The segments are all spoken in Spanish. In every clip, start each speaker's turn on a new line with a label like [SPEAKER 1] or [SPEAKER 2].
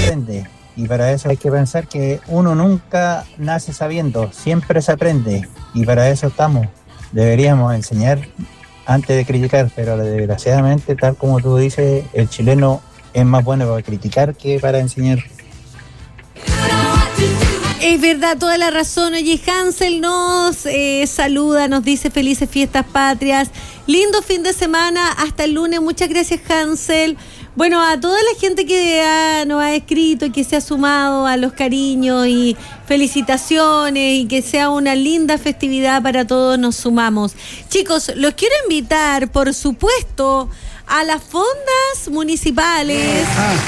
[SPEAKER 1] aprende. Y para eso hay que pensar que uno nunca nace sabiendo, siempre se aprende. Y para eso estamos. Deberíamos enseñar antes de criticar, pero desgraciadamente, tal como tú dices, el chileno es más bueno para criticar que para enseñar.
[SPEAKER 2] Es verdad, toda la razón. Oye, Hansel nos saluda, nos dice felices fiestas patrias, lindo fin de semana, hasta el lunes. Muchas gracias, Hansel. Bueno, a toda la gente que nos ha escrito y que se ha sumado a los cariños y felicitaciones, y que sea una linda festividad para todos, nos sumamos. Chicos, los quiero invitar, por supuesto, a las fondas municipales.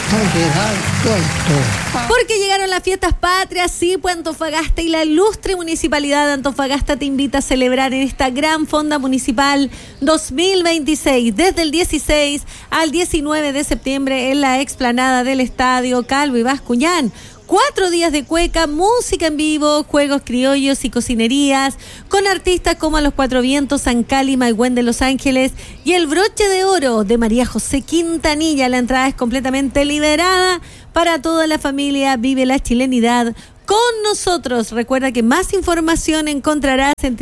[SPEAKER 2] Porque llegaron las fiestas patrias, sí, pues Antofagasta y la ilustre Municipalidad de Antofagasta te invita a celebrar en esta gran fonda municipal 2026, desde el 16 al 19 de septiembre en la explanada del Estadio Calvo y Bascuñán. 4 días de cueca, música en vivo, juegos criollos y cocinerías, con artistas como A los Cuatro Vientos, San Cali, Maigüen de Los Ángeles y El Broche de Oro de María José Quintanilla. La entrada es completamente liberada para toda la familia. Vive la chilenidad con nosotros. Recuerda que más información encontrarás en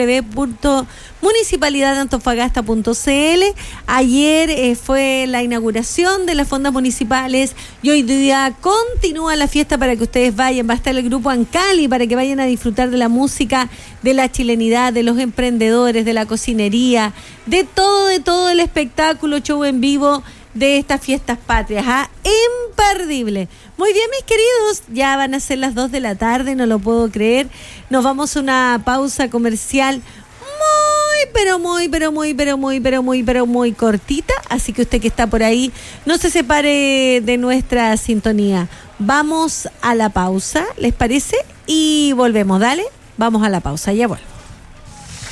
[SPEAKER 2] www.municipalidadantofagasta.cl. Ayer fue la inauguración de las fondas municipales y hoy día continúa la fiesta para que ustedes vayan. Va a estar el grupo Ancali para que vayan a disfrutar de la música, de la chilenidad, de los emprendedores, de la cocinería, de todo el espectáculo, show en vivo de estas fiestas patrias, imperdible. Muy bien, mis queridos, ya van a ser las 2 de la tarde, no lo puedo creer. Nos vamos a una pausa comercial muy cortita, así que usted que está por ahí, no se separe de nuestra sintonía. Vamos a la pausa, ¿les parece? Y volvemos, dale, vamos a la pausa, ya vuelvo.